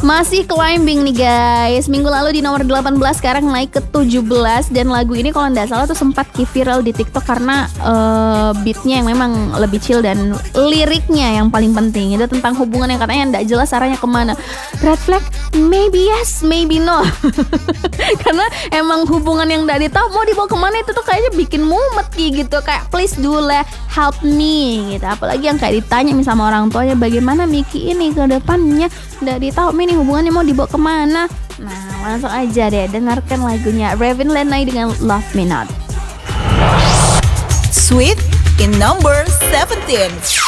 Masih climbing nih guys. Minggu lalu di nomor 18, sekarang naik ke 17. Dan lagu ini kalau nggak salah tuh sempat viral di TikTok karena beatnya yang memang lebih chill dan liriknya yang paling penting. Itu tentang hubungan yang katanya nggak jelas arahnya kemana. Red flag, maybe yes, maybe no. Karena emang hubungan yang nggak ditahu mau dibawa kemana itu tuh kayaknya bikin mumet gitu. Kayak please do lah, help me gitu. Apalagi yang kayak ditanya nih sama orang tuanya, bagaimana Miki ini ke depannya nggak ditahu nih hubungannya mau dibawa kemana. Nah langsung aja deh dengarkan lagunya Raven Lenai dengan Love Me Not. Sweet in number 17.